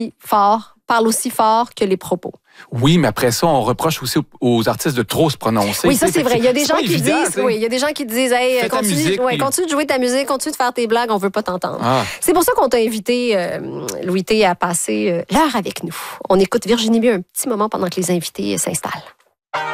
fort, parle aussi fort que les propos. Oui, mais après ça, on reproche aussi aux artistes de trop se prononcer. Oui, ça c'est vrai. Il y a des gens qui évident, disent, il y a des gens qui disent, hey, continue de jouer ta musique, continue de faire tes blagues, on veut pas t'entendre. Ah. C'est pour ça qu'on t'a invité, Louis T, à passer l'heure avec nous. On écoute Virginie Mieux un petit moment pendant que les invités s'installent.